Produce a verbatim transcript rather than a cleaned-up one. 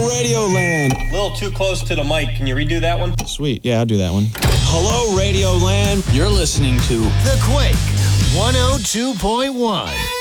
Radio Land. A little too close to the mic. Can you redo that one? Sweet. Yeah, I'll do that one. Hello, Radio Land. You're listening to The Quake one oh two point one.